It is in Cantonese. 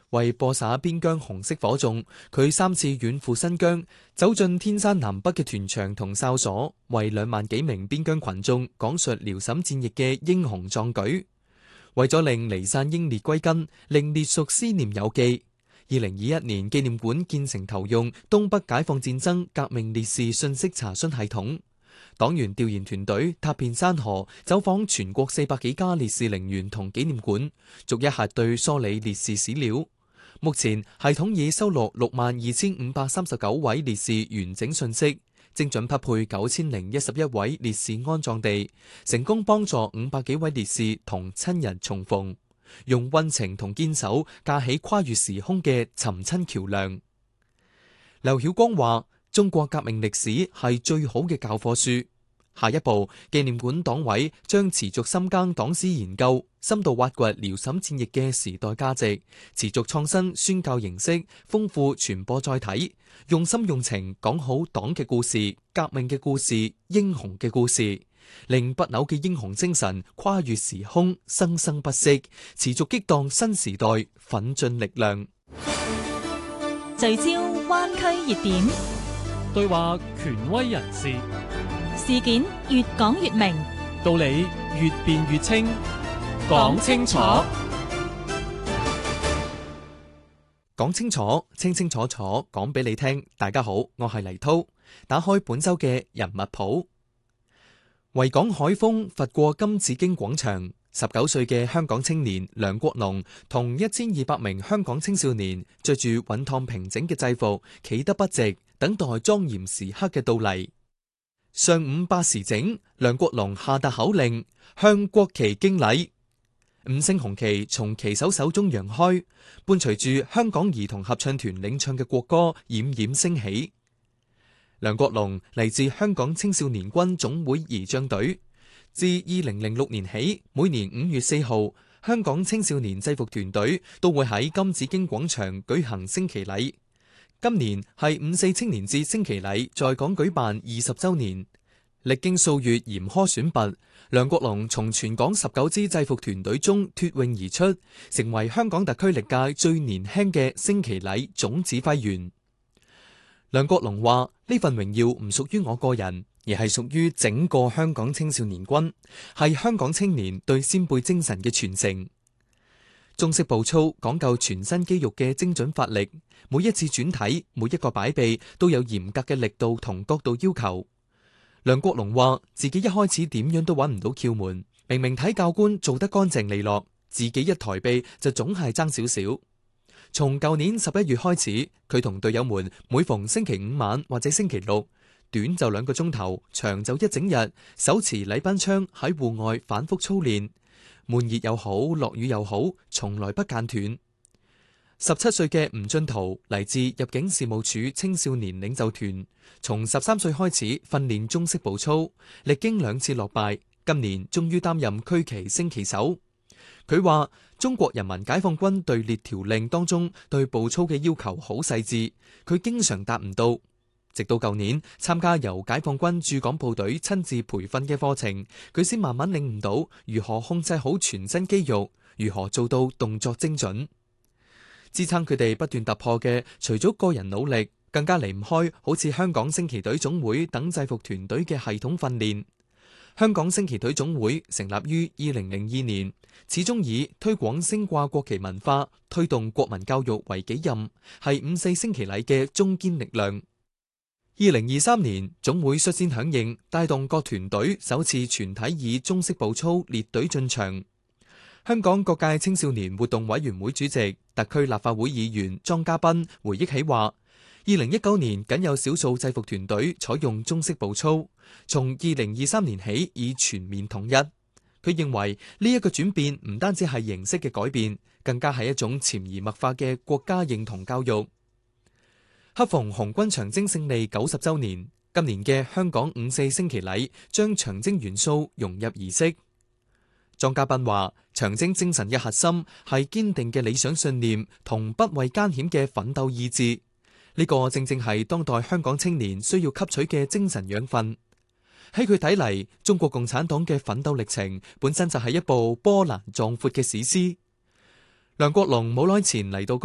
為播撒邊疆紅色火種，佢3次遠赴新疆，走進天山南北嘅屯場同哨所，為2萬幾名邊疆群眾講述遼瀋戰役嘅英雄壯舉。為咗令離散英烈歸根，令烈屬思念有記，2021年紀念館建成投用東北解放戰爭革命烈士信息查詢系統。黨員調研團隊踏遍山河，走訪全國400幾家烈士陵園同紀念館，逐一核對梳理烈士史料。目前系統已收錄62539位烈士完整信息，精準匹配9011位烈士安葬地，成功幫助500幾位烈士同親人重逢，用溫情同堅守架起跨越時空嘅尋親橋樑。劉曉光話：中國革命歷史係最好嘅教科書。下一步，紀念館黨委將持續深耕黨史研究，深度挖掘遼瀋戰役嘅時代價值，持續創新宣教形式，豐富傳播載體，用心用情講好黨嘅故事、革命嘅故事、英雄嘅故事，令不朽嘅英雄精神跨越時空，生生不息，持續激盪新時代奮進力量。 聚焦灣區熱點， 對話權威人士， 事件越講越明， 道理越辯越清，講清楚， 講清楚，清清楚楚講俾你聽。大家好，我係黎濤，打開本周嘅人物譜。維港海風拂過金紫荊廣場，19歲嘅香港青年梁國龍同1200名香港青少年着住穩燙平整嘅制服，企得筆直，等待莊嚴時刻嘅到嚟。上午8時整，梁國龍下達口令，向國旗敬禮。五星紅旗從旗手手中揚開，伴隨住香港兒童合唱團領唱嘅國歌冉冉升起。梁國龍嚟自香港青少年軍總會儀仗隊，自2006年起，每年5月4號，香港青少年制服團隊都會喺金紫荊廣場舉行升旗禮。今年係5.4青年節升旗禮在港舉辦20週年，歷經數月嚴苛選拔，梁國龍從全港19支制服團隊中脫穎而出，成為香港特區歷屆最年輕嘅升旗禮總指揮員。梁國龍話：呢份榮耀唔屬於我個人，而係屬於整個香港青少年軍，係香港青年對先輩精神嘅傳承。中式步操講究全身肌肉嘅精準發力，每一次轉體、每一個擺臂都有嚴格嘅力度同角度要求。梁國龍話：自己一開始點樣都揾唔到竅門，明明睇教官做得乾淨利落，自己一抬臂就總係爭少少。從舊年11月開始，佢同隊友們每逢星期五晚或者星期六，短就2個鐘頭，長就一整日，手持禮賓槍喺戶外反覆操練。悶熱又好，落雨又好，從來不間斷。17歲嘅吳俊圖嚟自入境事務處青少年領袖團，從13歲開始訓練中式步操，歷經2次落敗，今年終於擔任區旗升旗手。佢話：中國人民解放軍隊列條令當中對步操嘅要求好細緻，佢經常達唔到。直到舊年參加由解放軍駐港部隊親自培訓嘅課程，佢先慢慢領悟到如何控制好全身肌肉，如何做到動作精準。支撐佢哋不斷突破嘅，除咗個人努力，更加離唔開好似香港升旗隊總會等制服團隊嘅系統訓練。香港升旗隊總會成立於2002年，始終以推廣升掛國旗文化、推動國民教育為己任，係5.4升旗禮嘅中堅力量。2023年，總會率先響應，帶動各團隊首次全體以中式步操列隊進場。香港各界青少年活動委員會主席、特區立法會議員莊家斌回憶起話：2019年僅有少數制服團隊採用中式步操，從2023年起已全面統一。佢認為呢一個轉變唔單止係形式嘅改變，更加係一種潛移默化嘅國家認同教育。恰逢紅軍長征勝利90週年，今年嘅香港5.4升旗禮將長征元素融入儀式。莊家斌話：長征精神嘅核心係堅定嘅理想信念同不畏艱險嘅奮鬥意志，呢個正正係當代香港青年需要吸取嘅精神養分。喺佢睇嚟，中國共產黨嘅奮鬥歷程本身就係一部波瀾壯闊嘅史詩。梁國龍冇耐前嚟到